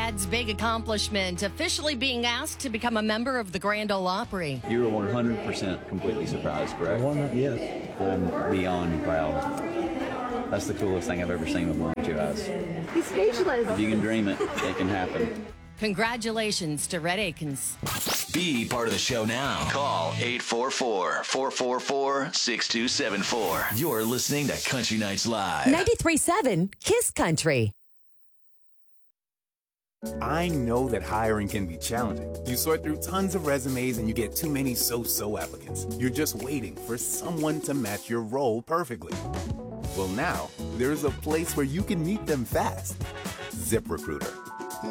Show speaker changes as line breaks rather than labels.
Dad's big accomplishment, officially being asked to become a member of the Grand Ole Opry.
You were 100% completely surprised, correct?
Yes.
I'm beyond proud. That's the coolest thing I've ever seen with my two eyes.
He's speechless.
If you can dream it, it can happen.
Congratulations to Rhett Akins.
Be part of the show now. Call 844-444-6274. You're listening to Country Nights Live.
93.7 Kiss Country.
I know that hiring can be challenging. You sort through tons of resumes and you get too many so-so applicants. You're just waiting for someone to match your role perfectly. Well, now, there's a place where you can meet them fast. ZipRecruiter.